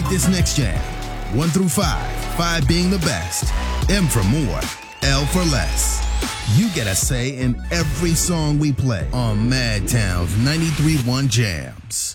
this next jam. 1 through 5, 5 being the best, M for more, L for less. You get a say in every song we play on Madtown's 93.1 Jams.